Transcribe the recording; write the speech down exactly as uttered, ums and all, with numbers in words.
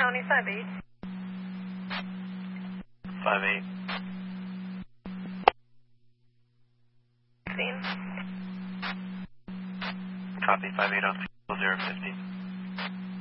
County, five eight. five eight. Scene. Copy, five eight on zero fifty.